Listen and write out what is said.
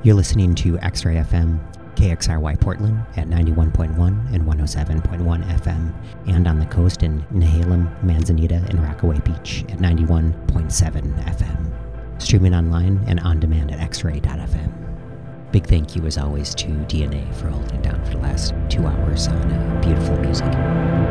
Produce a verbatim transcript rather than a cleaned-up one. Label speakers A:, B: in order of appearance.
A: You're listening to X-Ray F M, K X R Y Portland at ninety-one point one and one oh seven point one F M, and on the coast in Nehalem, Manzanita, and Rockaway Beach at ninety-one point seven F M. Streaming online and on demand at x ray dot f m. Big thank you, as always, to D N A for holding it down for the last two hours on uh, beautiful music.